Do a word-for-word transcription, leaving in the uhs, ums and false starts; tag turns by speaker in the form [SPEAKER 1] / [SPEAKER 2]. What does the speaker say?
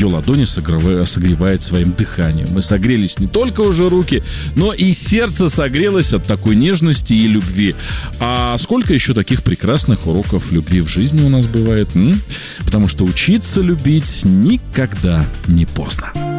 [SPEAKER 1] ее ладони согревает своим дыханием. Мы согрелись не только уже руки, но и сердце согрелось от такой нежности и любви. А сколько еще таких прекрасных уроков любви в жизни у нас бывает? М? Потому что учиться любить никогда не поздно.